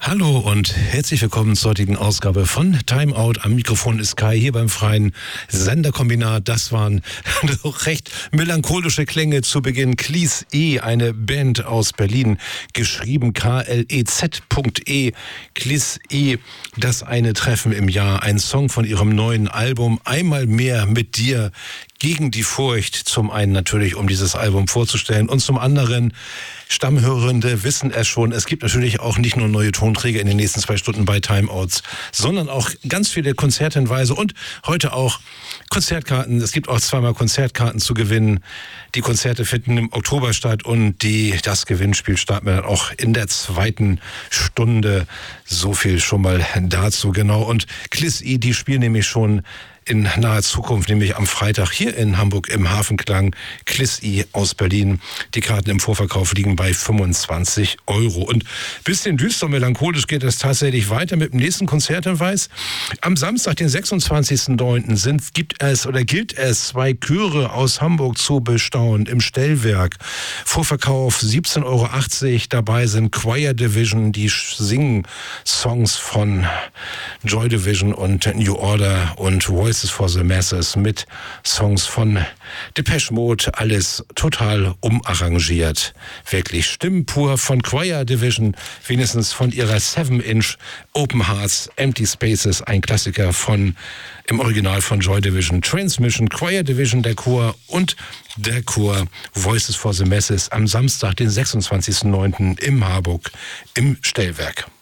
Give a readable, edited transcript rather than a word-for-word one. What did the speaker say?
Hallo und herzlich willkommen zur heutigen Ausgabe von Time Out. Am Mikrofon ist Kai hier beim freien Senderkombinat. Das waren recht melancholische Klänge zu Beginn. Klez E, eine Band aus Berlin, geschrieben KLEZ.E. Klez E, das eine Treffen im Jahr. Ein Song von ihrem neuen Album Einmal mehr mit dir. Gegen die Furcht, zum einen natürlich, um dieses Album vorzustellen und zum anderen, Stammhörende wissen es schon, es gibt natürlich auch nicht nur neue Tonträger in den nächsten 2 Stunden bei Timeouts, sondern auch ganz viele Konzerthinweise und heute auch Konzertkarten. Es gibt auch zweimal Konzertkarten zu gewinnen. Die Konzerte finden im Oktober statt und das Gewinnspiel starten wir dann auch in der 2. Stunde. So viel schon mal dazu, genau. Und Klez E, die spielen nämlich schon in naher Zukunft, nämlich am Freitag hier in Hamburg im Hafenklang. Klez E aus Berlin. Die Karten im Vorverkauf liegen bei 25 €. Und bisschen düster melancholisch geht es tatsächlich weiter mit dem nächsten Konzerthinweis. Am Samstag, den 26.09. gilt es, 2 Chöre aus Hamburg zu bestaunen im Stellwerk. Vorverkauf 17,80 €. Dabei sind Choir Division, die singen Songs von Joy Division und New Order und Voices for the Masses mit Songs von Depeche Mode, alles total umarrangiert. Wirklich Stimmen pur von Choir Division, wenigstens von ihrer 7-Inch Open Hearts, Empty Spaces, ein Klassiker im Original von Joy Division. Transmission, Choir Division, der Chor und der Chor Voices for the Masses am Samstag, den 26.09. im Harburg im Stellwerk.